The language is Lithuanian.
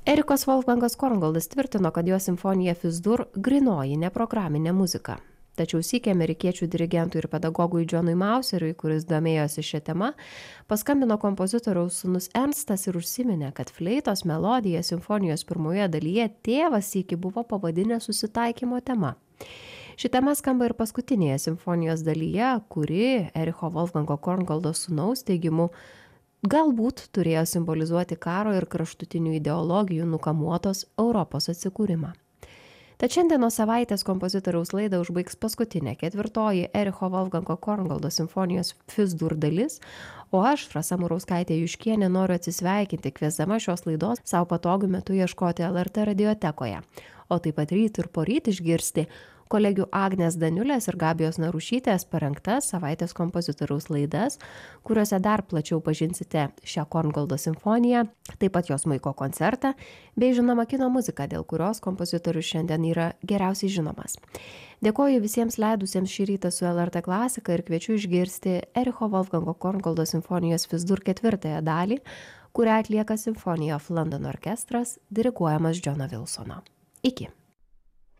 Erikos Wolfgangas Korngoldas tvirtino, kad jo simfonija Fis-dur grynoji neprograminė muzika. Tačiau sykį amerikiečių dirigentui ir pedagogui Johnui Mauseriui, kuris domėjosi šią temą, paskambino kompozitoriaus sūnus Ernstas ir užsiminė, kad fleitos melodija simfonijos pirmoje dalyje tėvas sykį buvo pavadinę susitaikymo tema. Ši tema skamba ir paskutinėje simfonijos dalyje, kuri Ericho Wolfgango Korngoldo sūnaus teigimu galbūt turėjo simbolizuoti karo ir kraštutinių ideologijų nukamuotos Europos atsikūrimą. Tad šiandienos savaitės kompozitoriaus laidą užbaigs paskutinė ketvirtoji Ericho Wolfgango Korngoldo simfonijos Fis-dur dalis, o aš, Rasa Murauskaitė Juškienė, noriu atsisveikinti, kviesdama šios laidos savo patogiu metu ieškoti LRT radiotekoje, o taip pat ryt ir poryt išgirsti kolegių Agnės Daniulės ir Gabijos Narušytės parengtas savaitės kompozitoriaus laidas, kuriuose dar plačiau pažinsite šią Korngoldo simfoniją, taip pat jos smuiko koncertą, bei žinoma kino muziką, dėl kurios kompozitorius šiandien yra geriausiai žinomas. Dėkoju visiems leidusiems šį rytą su LRT klasika ir kviečiu išgirsti Ericho Wolfgango Korngoldo simfonijos Fis-dur ketvirtąją dalį, kurią atlieka Symphony of London orkestras, diriguojamas Džono Vilsono. Iki.